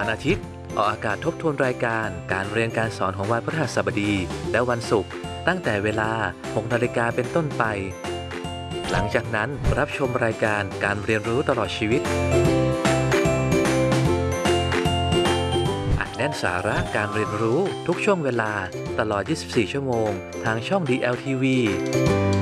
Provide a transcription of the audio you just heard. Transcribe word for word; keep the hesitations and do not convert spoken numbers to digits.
วันอาทิตย์ออกอากาศทบทวนรายการการเรียนการสอนของวันพฤหัสบดีและวันศุกร์ตั้งแต่เวลา หกนาฬิกาเป็นต้นไปหลังจากนั้นรับชมรายการการเรียนรู้ตลอดชีวิตอัดแน่นสาระการเรียนรู้ทุกช่วงเวลาตลอด ยี่สิบสี่ ชั่วโมงทางช่อง ดี แอล ที วี